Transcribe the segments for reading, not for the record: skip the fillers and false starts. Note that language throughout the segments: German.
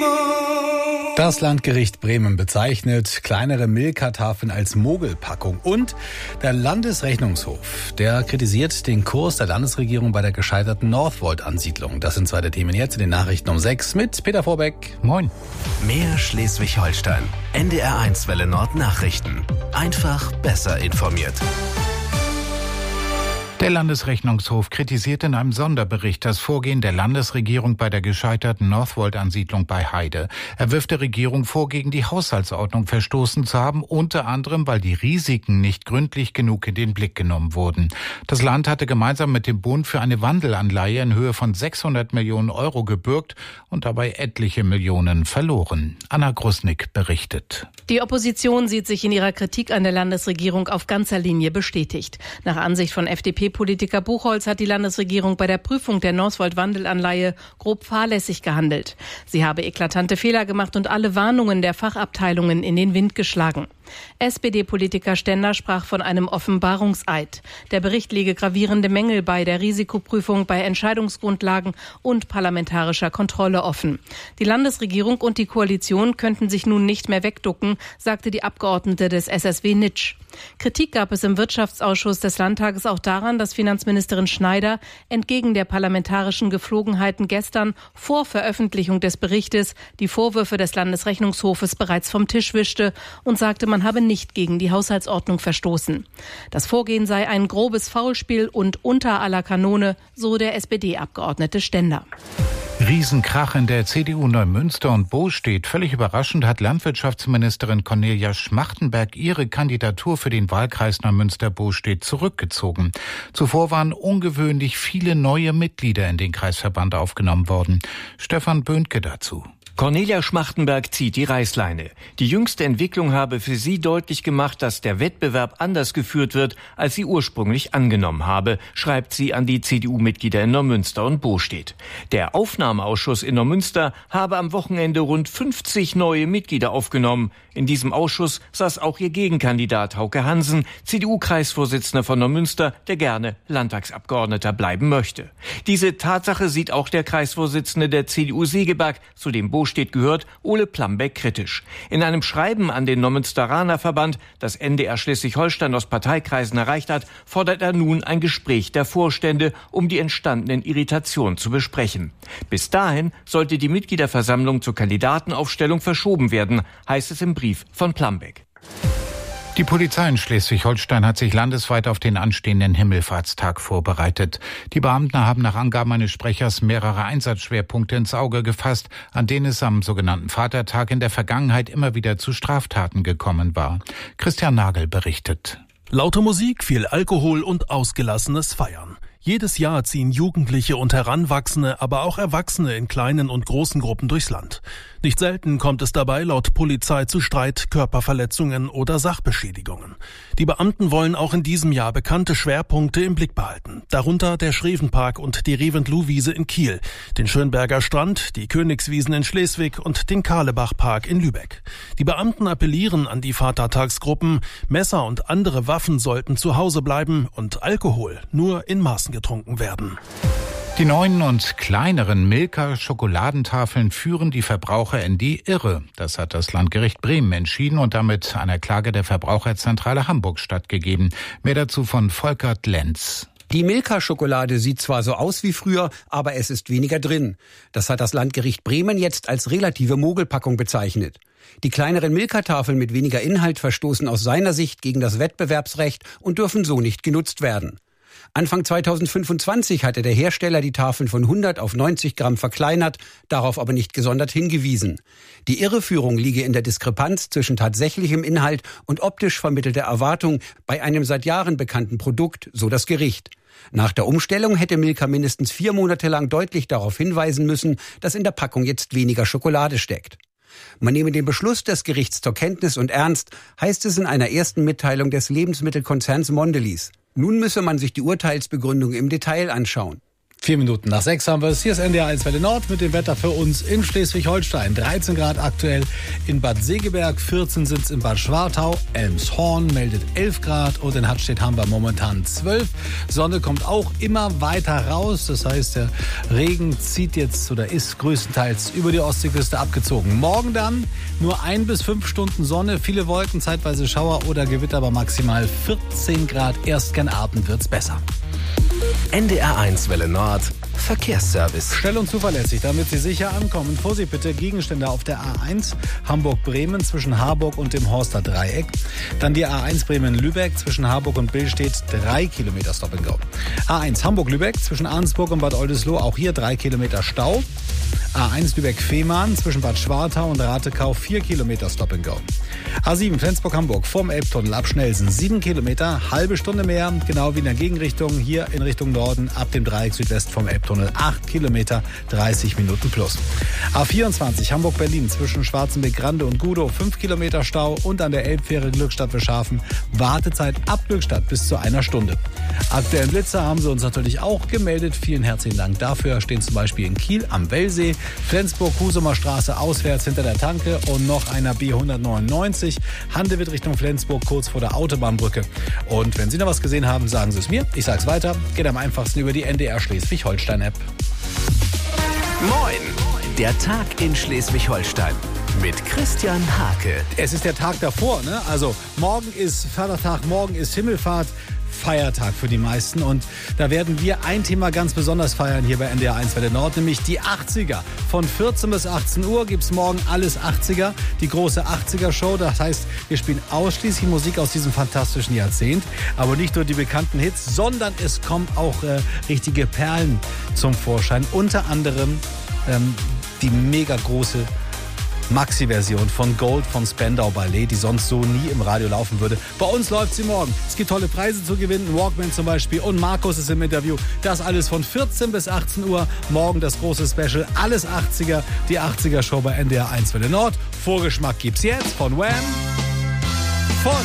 Das Landgericht Bremen bezeichnet kleinere Milka-Tafeln als Mogelpackung. Und der Landesrechnungshof, der kritisiert den Kurs der Landesregierung bei der gescheiterten Northvolt-Ansiedlung. Das sind zwei der Themen jetzt in den Nachrichten um 6 mit Peter Vorbeck. Moin. Mehr Schleswig-Holstein. NDR1 Welle Nord Nachrichten. Einfach besser informiert. Der Landesrechnungshof kritisiert in einem Sonderbericht das Vorgehen der Landesregierung bei der gescheiterten Northvolt-Ansiedlung bei Heide. Er wirft der Regierung vor, gegen die Haushaltsordnung verstoßen zu haben, unter anderem, weil die Risiken nicht gründlich genug in den Blick genommen wurden. Das Land hatte gemeinsam mit dem Bund für eine Wandelanleihe in Höhe von 600 Millionen Euro gebürgt und dabei etliche Millionen verloren. Anna Grusnick berichtet. Die Opposition sieht sich in ihrer Kritik an der Landesregierung auf ganzer Linie bestätigt. Nach Ansicht von FDP-Politiker Buchholz hat die Landesregierung bei der Prüfung der Northvolt-Wandelanleihe grob fahrlässig gehandelt. Sie habe eklatante Fehler gemacht und alle Warnungen der Fachabteilungen in den Wind geschlagen. SPD-Politiker Stender sprach von einem Offenbarungseid. Der Bericht lege gravierende Mängel bei der Risikoprüfung, bei Entscheidungsgrundlagen und parlamentarischer Kontrolle offen. Die Landesregierung und die Koalition könnten sich nun nicht mehr wegducken, sagte die Abgeordnete des SSW Nitsch. Kritik gab es im Wirtschaftsausschuss des Landtages auch daran, dass Finanzministerin Schneider entgegen der parlamentarischen Gepflogenheiten gestern vor Veröffentlichung des Berichtes die Vorwürfe des Landesrechnungshofes bereits vom Tisch wischte und sagte, man habe nicht gegen die Haushaltsordnung verstoßen. Das Vorgehen sei ein grobes Faulspiel und unter aller Kanone, so der SPD-Abgeordnete Stender. Riesenkrach in der CDU Neumünster und Bostedt. Völlig überraschend hat Landwirtschaftsministerin Cornelia Schmachtenberg ihre Kandidatur für den Wahlkreis Neumünster-Bostedt zurückgezogen. Zuvor waren ungewöhnlich viele neue Mitglieder in den Kreisverband aufgenommen worden. Stefan Böhnke dazu. Cornelia Schmachtenberg zieht die Reißleine. Die jüngste Entwicklung habe für sie deutlich gemacht, dass der Wettbewerb anders geführt wird, als sie ursprünglich angenommen habe, schreibt sie an die CDU-Mitglieder in Neumünster und Bostedt. Der Aufnahmeausschuss in Neumünster habe am Wochenende rund 50 neue Mitglieder aufgenommen. In diesem Ausschuss saß auch ihr Gegenkandidat Hauke Hansen, CDU-Kreisvorsitzender von Neumünster, der gerne Landtagsabgeordneter bleiben möchte. Diese Tatsache sieht auch der Kreisvorsitzende der CDU Segeberg, zu dem Bostedt gehört, Ole Plambeck, kritisch. In einem Schreiben an den Neumünsteraner Verband, das NDR Schleswig-Holstein aus Parteikreisen erreicht hat, fordert er nun ein Gespräch der Vorstände, um die entstandenen Irritationen zu besprechen. Bis dahin sollte die Mitgliederversammlung zur Kandidatenaufstellung verschoben werden, heißt es im Brief von Plambeck. Die Polizei in Schleswig-Holstein hat sich landesweit auf den anstehenden Himmelfahrtstag vorbereitet. Die Beamten haben nach Angaben eines Sprechers mehrere Einsatzschwerpunkte ins Auge gefasst, an denen es am sogenannten Vatertag in der Vergangenheit immer wieder zu Straftaten gekommen war. Christian Nagel berichtet. Laute Musik, viel Alkohol und ausgelassenes Feiern. Jedes Jahr ziehen Jugendliche und Heranwachsende, aber auch Erwachsene in kleinen und großen Gruppen durchs Land. Nicht selten kommt es dabei laut Polizei zu Streit, Körperverletzungen oder Sachbeschädigungen. Die Beamten wollen auch in diesem Jahr bekannte Schwerpunkte im Blick behalten. Darunter der Schrevenpark und die Reventlow-Wiese in Kiel, den Schönberger Strand, die Königswiesen in Schleswig und den Karlebach-Park in Lübeck. Die Beamten appellieren an die Vatertagsgruppen, Messer und andere Waffen sollten zu Hause bleiben und Alkohol nur in Maßen getrunken werden. Die neuen und kleineren Milka-Schokoladentafeln führen die Verbraucher in die Irre. Das hat das Landgericht Bremen entschieden und damit einer Klage der Verbraucherzentrale Hamburg stattgegeben. Mehr dazu von Volkert Lenz. Die Milka-Schokolade sieht zwar so aus wie früher, aber es ist weniger drin. Das hat das Landgericht Bremen jetzt als relative Mogelpackung bezeichnet. Die kleineren Milka-Tafeln mit weniger Inhalt verstoßen aus seiner Sicht gegen das Wettbewerbsrecht und dürfen so nicht genutzt werden. Anfang 2025 hatte der Hersteller die Tafeln von 100 auf 90 Gramm verkleinert, darauf aber nicht gesondert hingewiesen. Die Irreführung liege in der Diskrepanz zwischen tatsächlichem Inhalt und optisch vermittelter Erwartung bei einem seit Jahren bekannten Produkt, so das Gericht. Nach der Umstellung hätte Milka mindestens 4 Monate lang deutlich darauf hinweisen müssen, dass in der Packung jetzt weniger Schokolade steckt. Man nehme den Beschluss des Gerichts zur Kenntnis und ernst, heißt es in einer ersten Mitteilung des Lebensmittelkonzerns Mondelez. Nun müsse man sich die Urteilsbegründung im Detail anschauen. 4 Minuten nach 6 haben wir es. Hier ist NDR 1 Welle Nord mit dem Wetter für uns in Schleswig-Holstein. 13 Grad aktuell in Bad Segeberg, 14 sind es in Bad Schwartau. Elmshorn meldet 11 Grad und in Hattstedt haben wir momentan 12. Sonne kommt auch immer weiter raus. Das heißt, der Regen zieht jetzt oder ist größtenteils über die Ostseeküste abgezogen. Morgen dann nur 1 bis 5 Stunden Sonne, viele Wolken, zeitweise Schauer oder Gewitter, aber maximal 14 Grad. Erst gen Abend wird's besser. NDR 1 Welle Nord Verkehrsservice. Schnell und zuverlässig, damit Sie sicher ankommen. Vorsicht bitte, Gegenstände auf der A1 Hamburg-Bremen zwischen Harburg und dem Horster Dreieck. Dann die A1 Bremen-Lübeck zwischen Harburg und Billstedt 3 Kilometer Stop and Go. A1 Hamburg-Lübeck zwischen Arnsburg und Bad Oldesloe, auch hier 3 Kilometer Stau. A1 Lübeck-Fehmarn zwischen Bad Schwartau und Ratekau 4 Kilometer Stop and Go. A7 Flensburg-Hamburg vorm Elbtunnel ab Schnelsen 7 Kilometer, halbe Stunde mehr, genau wie in der Gegenrichtung, hier in Richtung Norden ab dem Dreieck Südwest vom Elbtunnel 8 Kilometer, 30 Minuten plus. A24 Hamburg-Berlin zwischen Schwarzenbeck-Grande und Gudow 5 Kilometer Stau und an der Elbfähre Glückstadt-Beschafen Wartezeit ab Glückstadt bis zu 1 Stunde. Aktuellen Blitzer haben sie uns natürlich auch gemeldet. Vielen herzlichen Dank dafür. Stehen zum Beispiel in Kiel am Wellsee, Flensburg-Husumer Straße auswärts hinter der Tanke und noch einer B199 Handewitt Richtung Flensburg kurz vor der Autobahnbrücke. Und wenn Sie noch was gesehen haben, sagen Sie es mir. Ich sag's weiter. Geht am einfachsten über die NDR Schleswig-Holstein-App. Moin! Der Tag in Schleswig-Holstein mit Christian Hake. Es ist der Tag davor, ne? Also morgen ist Vatertag, morgen ist Himmelfahrt. Feiertag für die meisten und da werden wir ein Thema ganz besonders feiern hier bei NDR 1 Welle Nord, nämlich die 80er. Von 14 bis 18 Uhr gibt's morgen alles 80er, die große 80er Show. Das heißt, wir spielen ausschließlich Musik aus diesem fantastischen Jahrzehnt, aber nicht nur die bekannten Hits, sondern es kommen auch richtige Perlen zum Vorschein. Unter anderem die mega große Maxi-Version von Gold von Spandau Ballet, die sonst so nie im Radio laufen würde. Bei uns läuft sie morgen. Es gibt tolle Preise zu gewinnen, Walkman zum Beispiel und Markus ist im Interview. Das alles von 14 bis 18 Uhr. Morgen das große Special, alles 80er, die 80er Show bei NDR 1 Welle Nord. Vorgeschmack gibt's jetzt von Wham! Von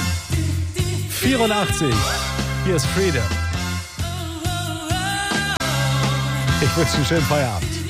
84. Hier ist Freedom. Ich wünsche einen schönen Feierabend.